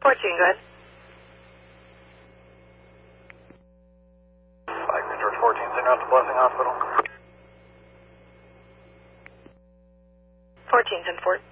14, go ahead. 5 St. George 14, send out to Blessing Hospital. 14's in Fort.